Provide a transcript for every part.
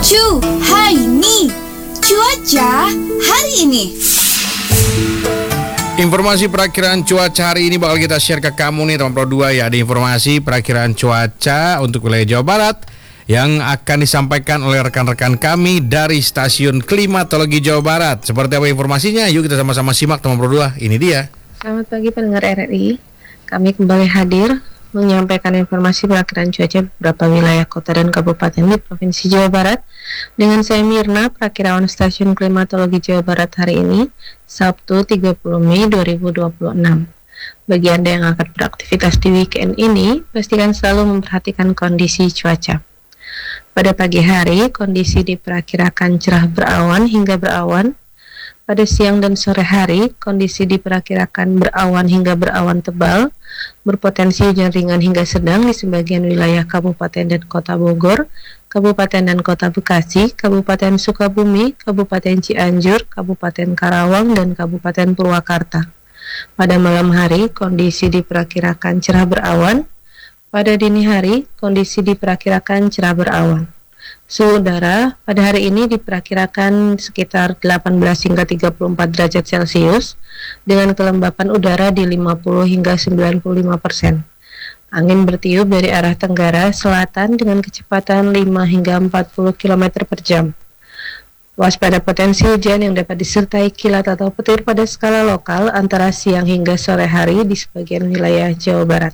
Hai Mi, cuaca hari ini. Informasi perakiraan cuaca hari ini bakal kita share ke kamu nih teman Pro 2 ya. Ada informasi perakiraan cuaca untuk wilayah Jawa Barat yang akan disampaikan oleh rekan-rekan kami dari Stasiun Klimatologi Jawa Barat. Seperti apa informasinya? Yuk kita sama-sama simak teman Pro 2. Ini dia. Selamat pagi pendengar RRI. Kami kembali hadir menyampaikan informasi perakiraan cuaca beberapa wilayah kota dan kabupaten di Provinsi Jawa Barat. Dengan saya Mirna, perakiraan Stasiun Klimatologi Jawa Barat hari ini, Sabtu 30 Mei 2026. Bagi Anda yang akan beraktivitas di weekend ini, pastikan selalu memperhatikan kondisi cuaca. Pada pagi hari, kondisi diperkirakan cerah berawan hingga berawan. Pada siang dan sore hari, kondisi diperkirakan berawan hingga berawan tebal, berpotensi hujan ringan hingga sedang di sebagian wilayah Kabupaten dan Kota Bogor, Kabupaten dan Kota Bekasi, Kabupaten Sukabumi, Kabupaten Cianjur, Kabupaten Karawang, dan Kabupaten Purwakarta. Pada malam hari, kondisi diperkirakan cerah berawan. Pada dini hari, kondisi diperkirakan cerah berawan. Suhu udara pada hari ini diperkirakan sekitar 18 hingga 34 derajat Celcius dengan kelembapan udara di 50 hingga 95%. Angin bertiup dari arah tenggara selatan dengan kecepatan 5 hingga 40 km per jam. Waspada potensi hujan yang dapat disertai kilat atau petir pada skala lokal antara siang hingga sore hari di sebagian wilayah Jawa Barat.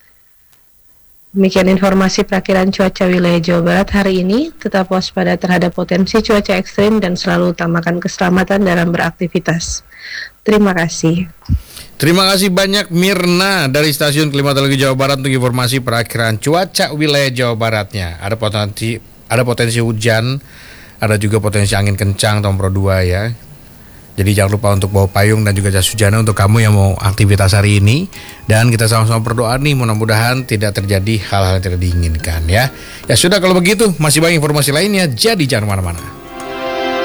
Demikian informasi perakiraan cuaca wilayah Jawa Barat hari ini. Tetap waspada terhadap potensi cuaca ekstrim dan selalu utamakan keselamatan dalam beraktivitas. Terima kasih. Terima kasih banyak Mirna dari Stasiun Klimatologi Jawa Barat untuk informasi perakiraan cuaca wilayah Jawa Baratnya. Ada potensi hujan, ada juga potensi angin kencang tahun Pro 2 ya. Jadi jangan lupa untuk bawa payung dan juga jas hujan untuk kamu yang mau aktivitas hari ini. Dan kita sama-sama berdoa nih, mudah-mudahan tidak terjadi hal-hal yang tidak diinginkan ya. Ya sudah, kalau begitu masih banyak informasi lainnya, jadi jangan kemana-mana.